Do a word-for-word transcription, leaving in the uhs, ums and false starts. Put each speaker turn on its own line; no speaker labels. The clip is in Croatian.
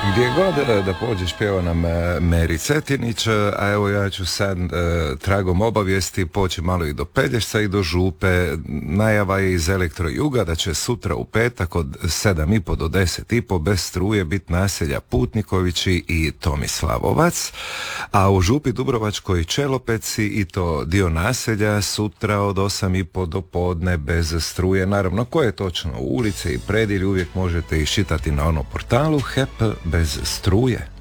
Gdje god da pođeš pjeva nam Meri Cetinić, a evo ja ću sad e, tragom obavijesti poći malo i do Pelješca i do Župe. Najava je iz Elektro Juga da će sutra u petak od sedam i po do deset i po bez struje biti naselja Putnikovići i Tomislavovac, a u Župi Dubrovačkoj Čelopeci i to dio naselja sutra od osam i po do podne bez struje. Naravno, koje točno ulice i predjelje uvijek možete iščitati na onom portalu H E P bez struje.